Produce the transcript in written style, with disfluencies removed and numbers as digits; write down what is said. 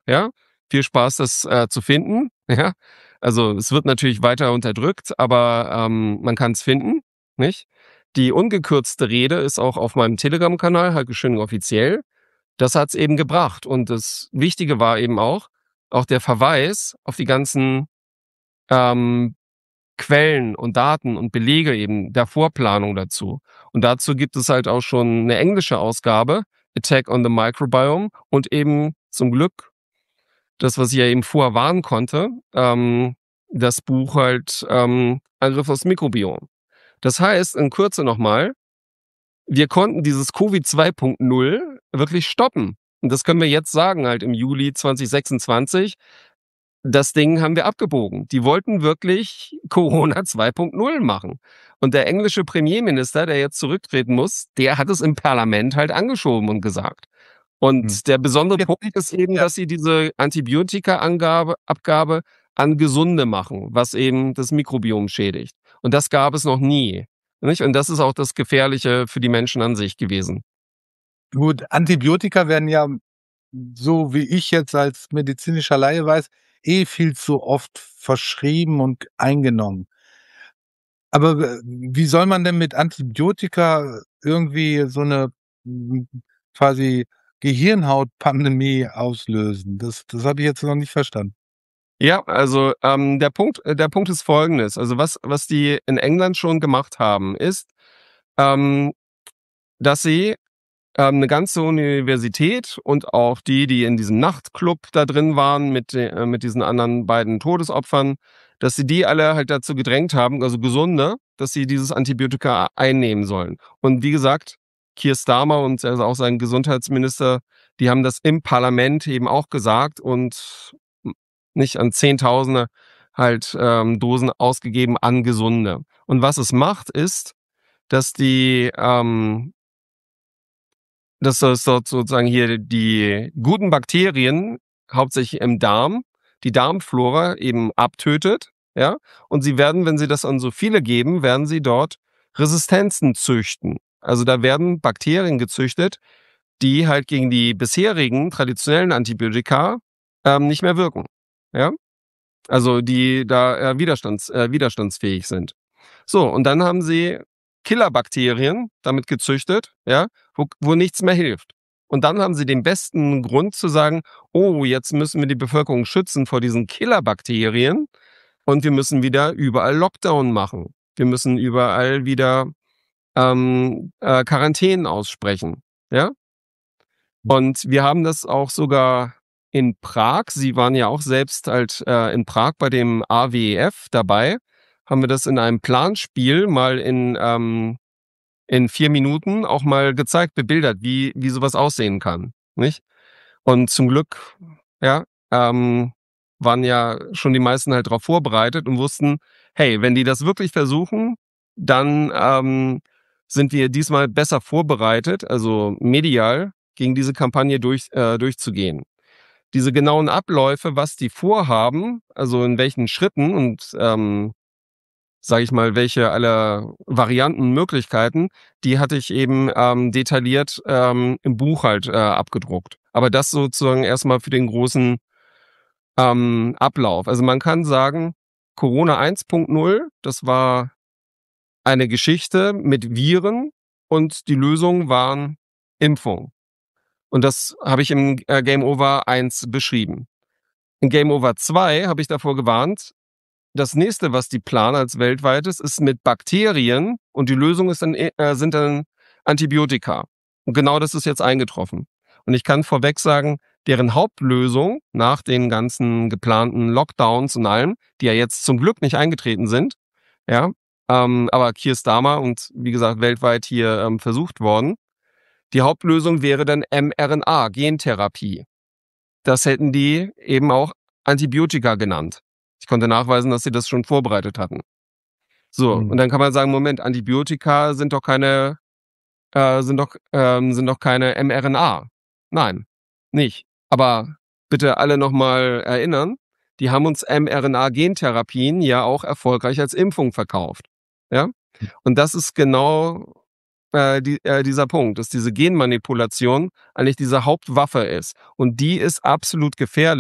ja. Viel Spaß, das zu finden, ja. Also, es wird natürlich weiter unterdrückt, aber man kann es finden, nicht? Die ungekürzte Rede ist auch auf meinem Telegram-Kanal, Heike Schönning offiziell. Das hat's eben gebracht. Und das Wichtige war eben auch der Verweis auf die ganzen ähm, Quellen und Daten und Belege eben der Vorplanung dazu. Und dazu gibt es halt auch schon eine englische Ausgabe, Attack on the Microbiome, und eben zum Glück das, was ich ja eben vorher warnen konnte, das Buch halt Angriff aufs Mikrobiom. Das heißt, in Kürze nochmal, wir konnten dieses Covid 2.0 wirklich stoppen. Und das können wir jetzt sagen, halt im Juli 2026. Das Ding haben wir abgebogen. Die wollten wirklich Corona 2.0 machen. Und der englische Premierminister, der jetzt zurücktreten muss, der hat es im Parlament halt angeschoben und gesagt. Und der besondere Punkt ist eben, dass sie diese Antibiotika-Abgabe an Gesunde machen, was eben das Mikrobiom schädigt. Und das gab es noch nie. Nicht? Und das ist auch das Gefährliche für die Menschen an sich gewesen. Gut, Antibiotika werden ja, so wie ich jetzt als medizinischer Laie weiß, viel zu oft verschrieben und eingenommen. Aber wie soll man denn mit Antibiotika irgendwie so eine quasi Gehirnhautpandemie auslösen? Das habe ich jetzt noch nicht verstanden. Ja, also der Punkt ist folgendes. Also was die in England schon gemacht haben, ist, ähm, dass sie eine ganze Universität und auch die in diesem Nachtclub da drin waren mit diesen anderen beiden Todesopfern, dass sie die alle halt dazu gedrängt haben, also Gesunde, dass sie dieses Antibiotika einnehmen sollen. Und wie gesagt, Keir Starmer und also auch sein Gesundheitsminister, die haben das im Parlament eben auch gesagt und nicht an Zehntausende halt Dosen ausgegeben an Gesunde. Und was es macht, ist, dass dass das dort sozusagen hier die guten Bakterien, hauptsächlich im Darm, die Darmflora eben abtötet, ja. Und sie werden, wenn sie das an so viele geben, werden sie dort Resistenzen züchten. Also da werden Bakterien gezüchtet, die halt gegen die bisherigen traditionellen Antibiotika nicht mehr wirken, ja. Also die da widerstandsfähig sind. So, und dann haben sie Killerbakterien damit gezüchtet, ja, wo nichts mehr hilft. Und dann haben sie den besten Grund zu sagen, oh, jetzt müssen wir die Bevölkerung schützen vor diesen Killerbakterien und wir müssen wieder überall Lockdown machen. Wir müssen überall wieder Quarantänen aussprechen, ja. Und wir haben das auch sogar in Prag. Sie waren ja auch selbst halt in Prag bei dem AWF dabei. Haben wir das in einem Planspiel mal in 4 Minuten auch mal gezeigt, bebildert, wie sowas aussehen kann, nicht? Und zum Glück, ja, waren ja schon die meisten halt darauf vorbereitet und wussten, hey, wenn die das wirklich versuchen, dann sind wir diesmal besser vorbereitet, also medial, gegen diese Kampagne durchzugehen. Diese genauen Abläufe, was die vorhaben, also in welchen Schritten und sage ich mal, welche alle Varianten und Möglichkeiten, die hatte ich eben detailliert im Buch halt abgedruckt. Aber das sozusagen erstmal für den großen Ablauf. Also man kann sagen, Corona 1.0, das war eine Geschichte mit Viren und die Lösung waren Impfung. Und das habe ich im Game Over 1 beschrieben. In Game Over 2 habe ich davor gewarnt, das nächste, was die planen als weltweites, ist mit Bakterien und die Lösung ist sind dann Antibiotika. Und genau das ist jetzt eingetroffen. Und ich kann vorweg sagen, deren Hauptlösung nach den ganzen geplanten Lockdowns und allem, die ja jetzt zum Glück nicht eingetreten sind, ja, aber Keir Starmer und wie gesagt weltweit hier versucht worden, die Hauptlösung wäre dann mRNA, Gentherapie. Das hätten die eben auch Antibiotika genannt. Ich konnte nachweisen, dass sie das schon vorbereitet hatten. So, und dann kann man sagen, Moment, Antibiotika sind doch keine mRNA. Nein, nicht. Aber bitte alle nochmal erinnern, die haben uns mRNA-Gentherapien ja auch erfolgreich als Impfung verkauft. Ja? Und das ist genau dieser Punkt, dass diese Genmanipulation eigentlich diese Hauptwaffe ist. Und die ist absolut gefährlich.